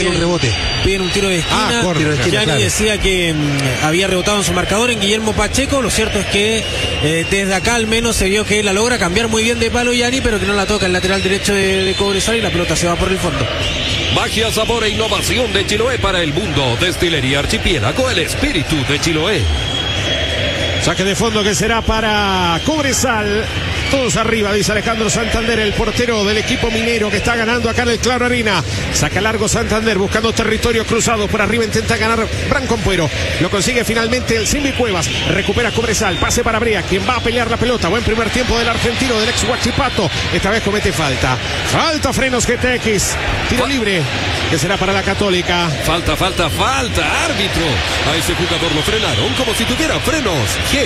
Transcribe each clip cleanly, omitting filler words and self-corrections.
un rebote. Piden un tiro de esquina. Gianni decía que había rebotado en su marcador en Guillermo Pacheco. Lo cierto es que desde acá al menos se vio que la logra cambiar muy bien de palo Gianni, pero que no la toca el lateral derecho de Cobresal y la pelota se va por el fondo. Magia, sabor e innovación de Chiloé para el mundo. Destilería Archipiélago, el espíritu de Chiloé. Saque de fondo que será para Cobresal. Todos arriba, dice Alejandro Santander, el portero del equipo minero que está ganando acá en el Claro Arena. Saca largo Santander buscando territorio cruzado. Por arriba intenta ganar Branco Ampuero. Lo consigue finalmente el Simbi Cuevas. Recupera Cobresal. Pase para Brea, quien va a pelear la pelota. Buen primer tiempo del argentino, del ex Huachipato. Esta vez comete falta. Falta Frenos GTX. Tiro libre que será para la Católica. Falta. Árbitro. A ese jugador lo frenaron como si tuviera frenos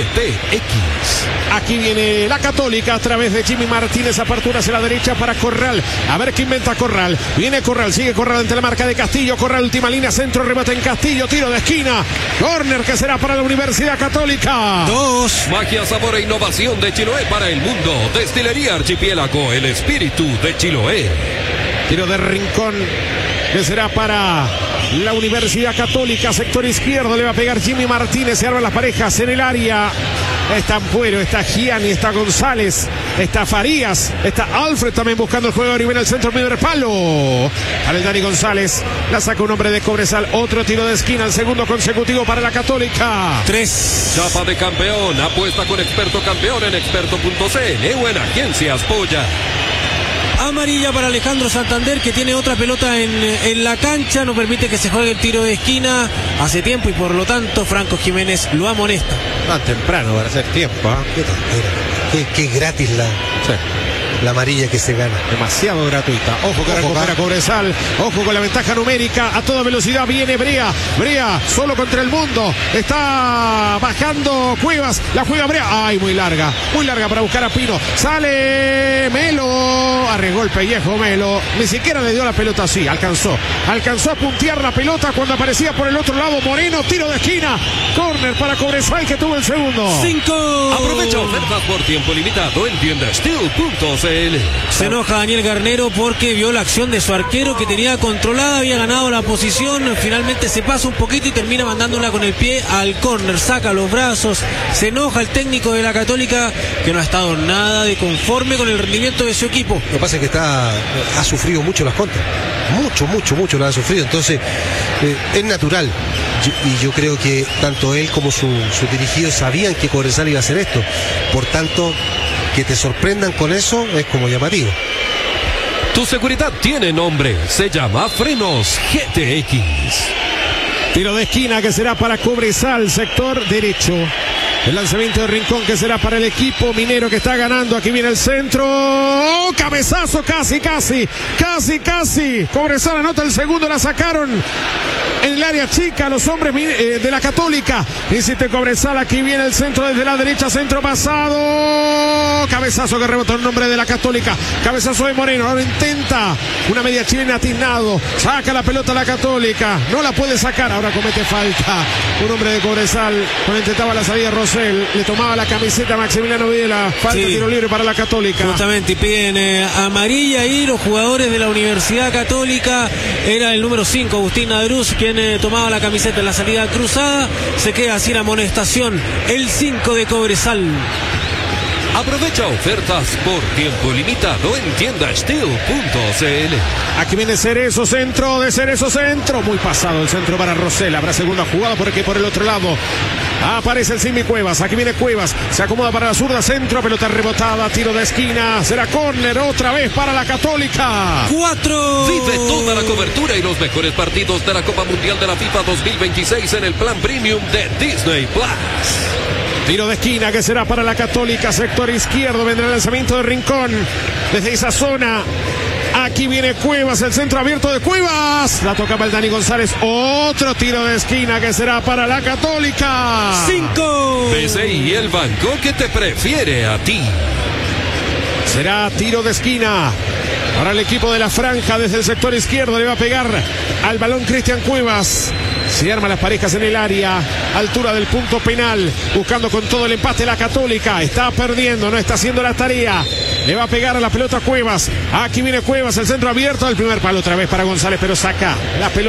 GTX. Aquí viene la Católica a través de Jimmy Martínez. Apertura hacia la derecha para Corral. A ver qué inventa Corral. Viene Corral, sigue Corral ante la marca de Castillo. Corral, última línea, centro, rebote en Castillo. Tiro de esquina. Córner que será para la Universidad Católica. 2. Magia, sabor e innovación de Chiloé para el mundo. Destilería Archipiélago, el espíritu de Chiloé. Tiro de Rincón que será para la Universidad Católica. Sector izquierdo le va a pegar Jimmy Martínez. Se arman las parejas en el área. Está Ampuero, está Gianni, está González, está Farías, está Alfred también buscando el juego. Y viene el centro, medio de palo. Para el Dani González. La saca un hombre de Cobresal. Otro tiro de esquina, el segundo consecutivo para la Católica. 3. Chapa de campeón. Apuesta con Experto Campeón en experto.cl o en Agencias Polla. Amarilla para Alejandro Santander, que tiene otra pelota en la cancha. No permite que se juegue el tiro de esquina hace tiempo y por lo tanto Franco Jiménez lo amonesta. Tan temprano para hacer tiempo, ¿eh? Qué gratis la amarilla que se gana. Demasiado gratuita. Ojo que recupera Cobresal. Ojo con la ventaja numérica. A toda velocidad viene Brea. Brea solo contra el mundo. Está bajando Cuevas. La juega Brea. Ay, muy larga. Muy larga para buscar a Pino. Sale Melo. Arriesgó el pellejo Melo. Ni siquiera le dio la pelota así. Alcanzó a puntear la pelota cuando aparecía por el otro lado Moreno. Tiro de esquina. Córner para Cobresal que tuvo el segundo. 5. Aprovecha ofertas por tiempo limitado en tiendasteel.cl. Se enoja Daniel Garnero porque vio la acción de su arquero que tenía controlada, había ganado la posición, finalmente se pasa un poquito y termina mandándola con el pie al córner, saca los brazos, se enoja el técnico de la Católica que no ha estado nada de conforme con el rendimiento de su equipo. Lo que pasa es que ha sufrido mucho las contras, mucho lo ha sufrido, entonces es natural. Y yo creo que tanto él como su dirigido sabían que Cobresal iba a hacer esto, por tanto que te sorprendan con eso es como llamativo. Tu seguridad tiene nombre, se llama Frenos GTX. Tiro de esquina que será para Cobresal, sector derecho. El lanzamiento de Rincón que será para el equipo minero que está ganando. Aquí viene el centro. ¡Oh, cabezazo! Casi. Cobresal anota el segundo, la sacaron en el área chica los hombres de la Católica. Insiste Cobresal, aquí viene el centro desde la derecha, centro pasado. Cabezazo que rebotó el nombre de la Católica. Cabezazo de Moreno, ahora intenta una media chilena atinado. Saca la pelota a la Católica, no la puede sacar, ahora comete falta. Un hombre de Cobresal, cuando intentaba la salida Rosell, le tomaba la camiseta a Maximiliano Videla. Falta, tiro libre para la Católica. Justamente, y piden amarilla y los jugadores de la Universidad Católica. Era el número 5, Agustín Nadruz, quien tomaba la camiseta en la salida cruzada. Se queda sin amonestación el 5 de Cobresal. Aprovecha ofertas por tiempo limitado en tiendasteel.cl. Aquí viene Cerezo, centro de Cerezo, centro. Muy pasado el centro para Rosell. Habrá segunda jugada porque por el otro lado aparece el Simbi Cuevas. Aquí viene Cuevas. Se acomoda para la zurda, centro. Pelota rebotada, tiro de esquina. Será córner otra vez para la Católica. 4. Vive toda la cobertura y los mejores partidos de la Copa Mundial de la FIFA 2026 en el plan premium de Disney Plus. Tiro de esquina que será para la Católica, sector izquierdo. Vendrá el lanzamiento de Rincón desde esa zona. Aquí viene Cuevas, el centro abierto de Cuevas. La tocaba el Dani González. Otro tiro de esquina que será para la Católica. 5. BCI, el banco que te prefiere a ti. Será tiro de esquina para el equipo de la Franja. Desde el sector izquierdo le va a pegar al balón Cristian Cuevas. Se arman las parejas en el área, altura del punto penal, buscando con todo el empate la Católica. Está perdiendo, no está haciendo la tarea. Le va a pegar a la pelota Cuevas. Aquí viene Cuevas, el centro abierto, el primer palo otra vez para González, pero saca la pelota.